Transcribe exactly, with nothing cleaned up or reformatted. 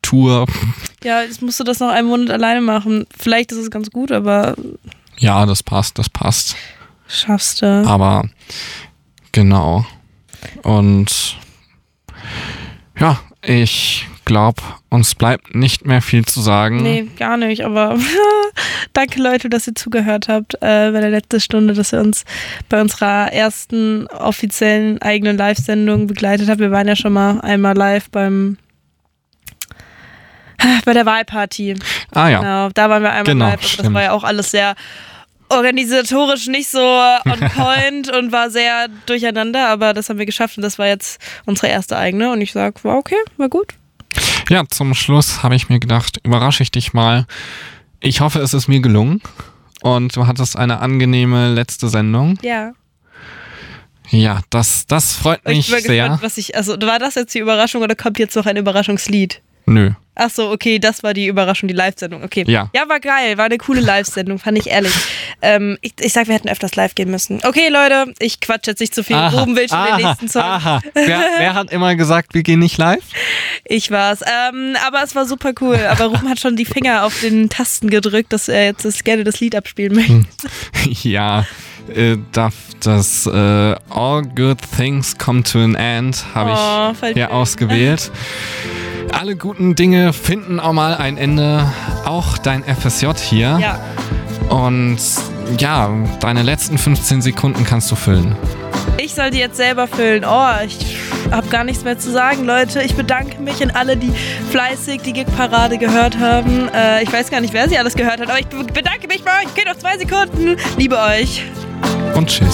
Tour. Ja, jetzt musst du das noch einen Monat alleine machen. Vielleicht ist es ganz gut, aber... Ja, das passt, das passt. Schaffst du. Aber genau. Und ja, ich glaube, uns bleibt nicht mehr viel zu sagen. Nee, gar nicht, aber danke Leute, dass ihr zugehört habt äh, bei der letzten Stunde, dass ihr uns bei unserer ersten offiziellen eigenen Live-Sendung begleitet habt. Wir waren ja schon mal einmal live beim bei der Wahlparty. Ah ja. Genau, da waren wir einmal Genau, live. Also das stimmt. war ja auch alles sehr organisatorisch nicht so on point und war sehr durcheinander, aber das haben wir geschafft und das war jetzt unsere erste eigene und ich sag, war okay, war gut. Ja, zum Schluss habe ich mir gedacht, überrasche ich dich mal. Ich hoffe, es ist mir gelungen und du hattest eine angenehme letzte Sendung. Ja. Ja, das, das freut mich Ich bin sehr. gespannt, was ich, also war das jetzt die Überraschung oder kommt jetzt noch ein Überraschungslied? Nö. Ach so, okay, das war die Überraschung, die Live-Sendung. Okay. Ja. Ja, war geil, war eine coole Live-Sendung, fand ich ehrlich. Ähm, ich, ich sag, wir hätten öfters live gehen müssen. Okay, Leute, ich quatsch jetzt nicht zu viel. Aha, Ruben will schon aha, den nächsten Song. Aha. Wer, wer hat immer gesagt, wir gehen nicht live? Ich war's. Ähm, aber es war super cool. Aber Ruben hat schon die Finger auf den Tasten gedrückt, dass er jetzt das, gerne das Lied abspielen möchte. Ja, äh, das, das äh, All Good Things Come to an End habe Oh, ich voll hier schön. ausgewählt. Alle guten Dinge finden auch mal ein Ende. Auch dein F S J hier. Ja. Und ja, deine letzten fünfzehn Sekunden kannst du füllen. Ich soll die jetzt selber füllen. Oh, ich habe gar nichts mehr zu sagen, Leute. Ich bedanke mich an alle, die fleißig die Gig-Parade gehört haben. Äh, ich weiß gar nicht, wer sie alles gehört hat, aber ich bedanke mich bei euch. Okay, noch zwei Sekunden. Liebe euch. Und tschüss.